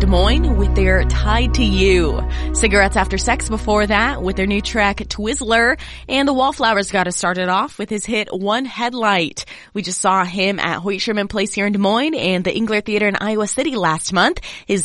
Des Moines with their Tied to You. Cigarettes After Sex before that with their new track Twizzler. And the Wallflowers got us started off with his hit One Headlight. We just saw him at Hoyt Sherman Place here in Des Moines and the Engler Theater in Iowa City last month. His